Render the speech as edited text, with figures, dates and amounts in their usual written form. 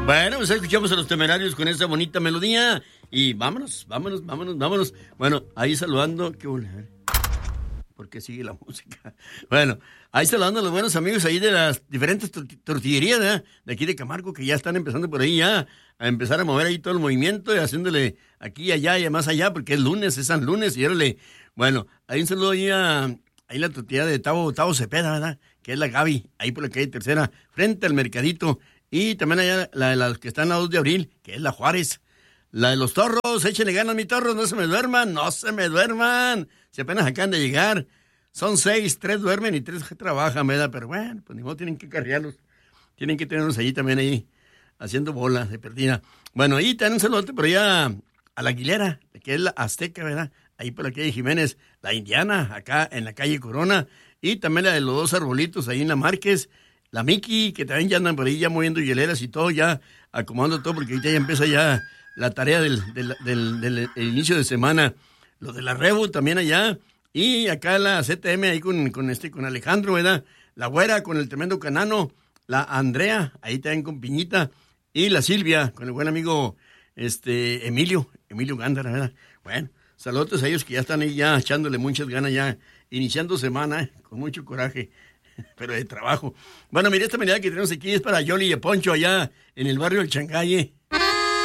Bueno, pues escuchamos a Los Temerarios con esa bonita melodía y vámonos. Bueno, ahí saludando, qué bueno, porque sigue la música. Bueno, ahí saludando a los buenos amigos ahí de las diferentes tortillerías, ¿eh? De aquí de Camargo, que ya están empezando por ahí ya a empezar a mover ahí todo el movimiento y haciéndole aquí y allá y más allá, porque es lunes, es San Lunes, y órale. Bueno, ahí un saludo ahí la tortillería de Tavo Cepeda, ¿verdad? Que es la Gaby, ahí por la calle Tercera, frente al mercadito. Y también allá la de las que están a 2 de abril, que es la Juárez. La de los torros, échenle ganas, mi torros, no se me duerman. Si apenas acaban de llegar. Son 6, 3 duermen y 3 trabajan, ¿verdad? Pero bueno, pues ni modo, tienen que carrearlos. Tienen que tenerlos allí también ahí, haciendo bolas de perdida. Bueno, ahí también un saludo por allá a la Aguilera, que es la Azteca, ¿verdad? Ahí por la calle Jiménez, la Indiana, acá en la calle Corona. Y también la de los 2 arbolitos ahí en la Márquez. La Miki, que también ya andan por ahí ya moviendo hieleras y todo, ya acomodando todo, porque ahorita ya empieza ya la tarea del inicio de semana. Lo de la Rebu también allá. Y acá la CTM ahí con Alejandro, ¿verdad? La Güera con el tremendo Canano. La Andrea, ahí también con Piñita. Y la Silvia, con el buen amigo Emilio Gándara, ¿verdad? Bueno, saludos a ellos que ya están ahí ya echándole muchas ganas ya, iniciando semana, con mucho coraje. Pero de trabajo. Bueno, mire, esta mirada que tenemos aquí es para Yoli y Poncho allá en el barrio del Changaye.